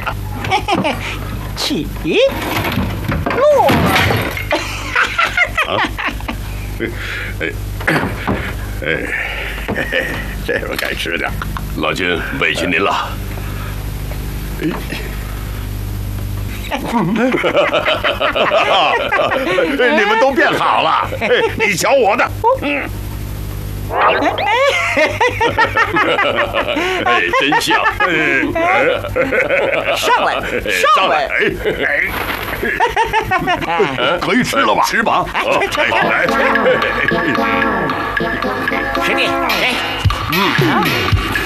起落。 这个该吃的。 老金，委屈您了。 你们都变好了，你瞧我的， 哎，真像。 上来，上来！ 可以吃了吧？ 吃吧。 来， 师弟，哎，